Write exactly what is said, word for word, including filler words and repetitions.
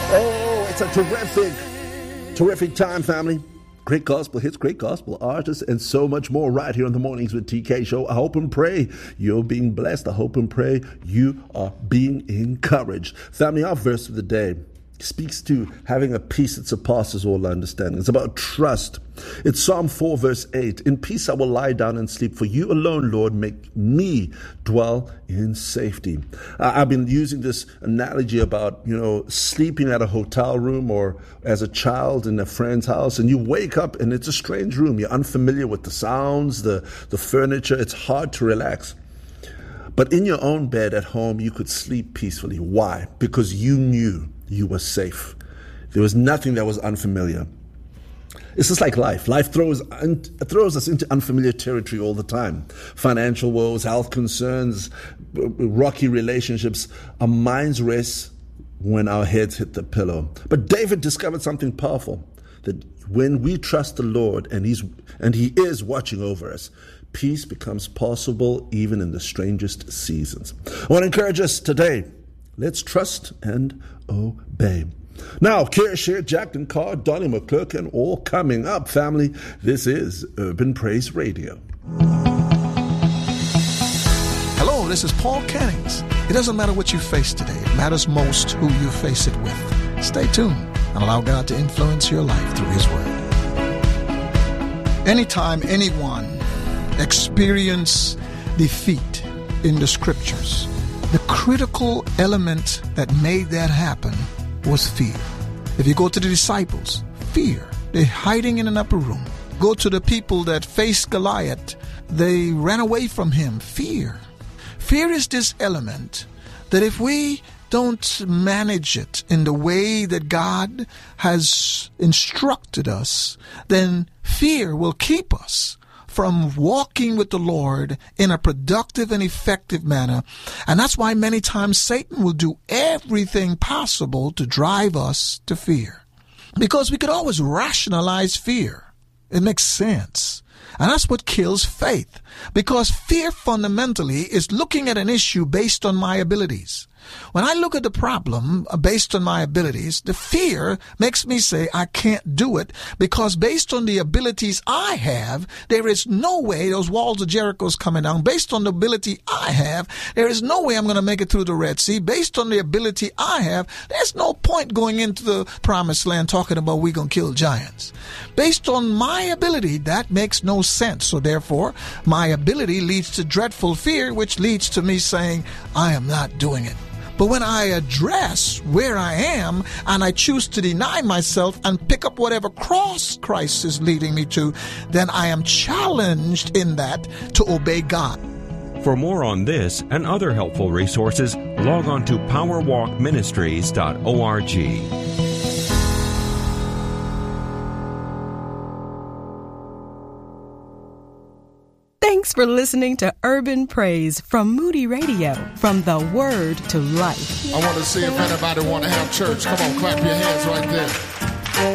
Oh, it's a terrific, terrific time, family. Great gospel hits, great gospel artists, and so much more right here on the Mornings with T K show. I hope and pray you're being blessed. I hope and pray you are being encouraged. Family, our verse of the day speaks to having a peace that surpasses all understanding. It's about trust. It's Psalm four, verse eight. In peace I will lie down and sleep, for you alone, Lord, make me dwell in safety. Uh, I've been using this analogy about, you know, sleeping at a hotel room or as a child in a friend's house, and you wake up and it's a strange room. You're unfamiliar with the sounds, the, the furniture. It's hard to relax. But in your own bed at home, you could sleep peacefully. Why? Because you knew you were safe. There was nothing that was unfamiliar. It's just like life. Life throws un- throws us into unfamiliar territory all the time. Financial woes, health concerns, rocky relationships. Our minds rest when our heads hit the pillow. But David discovered something powerful, that when we trust the Lord and He's and He is watching over us, peace becomes possible even in the strangest seasons. I want to encourage us today. Let's trust and obey. Now, Kira, Jack and Carr, Donnie McClurkin, and all coming up, family. This is Urban Praise Radio. Hello, this is Paul Cannings. It doesn't matter what you face today. It matters most who you face it with. Stay tuned and allow God to influence your life through His Word. Anytime anyone experience defeat in the Scriptures, the critical element that made that happen was fear. If you go to the disciples, fear. They're hiding in an upper room. Go to the people that faced Goliath, they ran away from him. Fear. Fear is this element that if we don't manage it in the way that God has instructed us, then fear will keep us from walking with the Lord in a productive and effective manner. And that's why many times Satan will do everything possible to drive us to fear. Because we could always rationalize fear. It makes sense. And that's what kills faith. Because fear fundamentally is looking at an issue based on my abilities. When I look at the problem based on my abilities, the fear makes me say I can't do it, because based on the abilities I have, there is no way those walls of Jericho's coming down. Based on the ability I have, there is no way I'm going to make it through the Red Sea. Based on the ability I have, there's no point going into the promised land talking about we're going to kill giants. Based on my ability, that makes no sense. So therefore, my ability leads to dreadful fear, which leads to me saying, I am not doing it. But when I address where I am and I choose to deny myself and pick up whatever cross Christ is leading me to, then I am challenged in that to obey God. For more on this and other helpful resources, log on to power walk ministries dot org. Thanks for listening to Urban Praise from Moody Radio, from the Word to Life. I want to see if anybody want to have church. Come on, clap your hands right there.